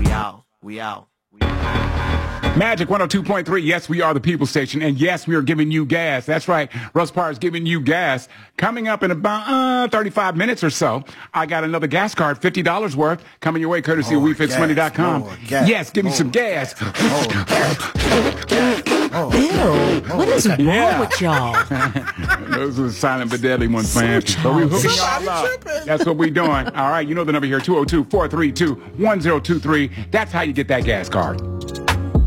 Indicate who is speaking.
Speaker 1: out. We out.
Speaker 2: Magic 102.3. Yes, we are the People Station. And yes, we are giving you gas. That's right. Russ Parr is giving you gas. Coming up in about 35 minutes or so, I got another gas card, $50 worth, coming your way courtesy of WeFixMoney.com. Yes, give me some gas.
Speaker 3: What is wrong with y'all?
Speaker 2: Those are the silent but deadly ones, man. But we hooking y'all up. That's what we doing. All right, you know the number here, 202-432-1023. That's how you get that gas card.